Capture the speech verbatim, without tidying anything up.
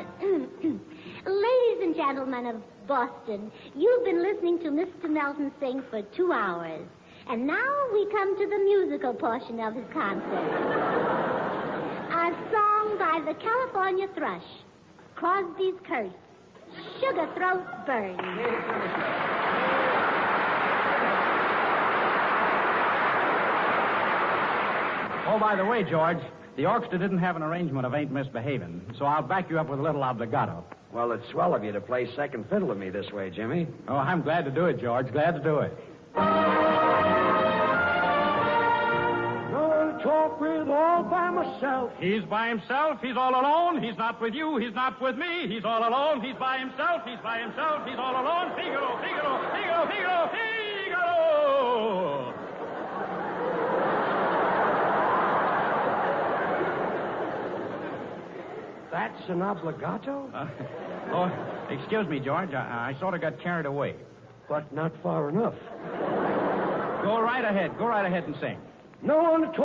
Ladies and gentlemen of Boston, you've been listening to Mister Melton sing for two hours. And now we come to the musical portion of his concert. A song by the California Thrush, Crosby's Curse, Sugar Throat Burn. Oh, by the way, George, the orchestra didn't have an arrangement of Ain't Misbehavin', so I'll back you up with a little obligato. Well, it's swell of you to play second fiddle to me this way, Jimmy. Oh, I'm glad to do it, George. Glad to do it. Gonna talk with all by myself. He's by himself. He's all alone. He's not with you. He's not with me. He's all alone. He's by himself. He's by himself. He's all alone. Figaro, Figaro, Figaro, Figaro, Figaro. That's an obligato? Uh, oh, excuse me, George. I, I sort of got carried away. But not far enough. Go right ahead. Go right ahead and sing. No one to talk